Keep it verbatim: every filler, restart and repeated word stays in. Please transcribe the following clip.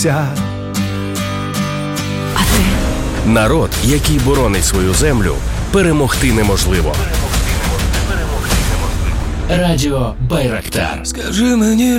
А ти? Народ, який боронить свою землю, перемогти неможливо. Радіо Байрактар. Скажи мені,